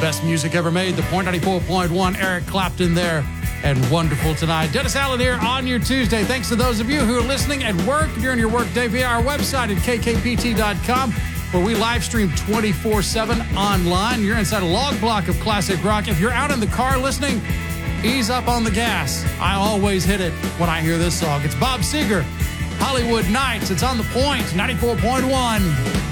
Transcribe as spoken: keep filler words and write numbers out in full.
Best music ever made, the Point ninety-four point one, Eric Clapton there, and Wonderful Tonight. Dennis Allen here on your Tuesday. Thanks to those of you who are listening at work during your workday via our website at k k p t dot com, where we live stream twenty-four seven online. You're inside a log block of classic rock. If you're out in the car listening, ease up on the gas. I always hit it when I hear this song. It's Bob Seger, Hollywood Nights. It's on the Point ninety-four point one.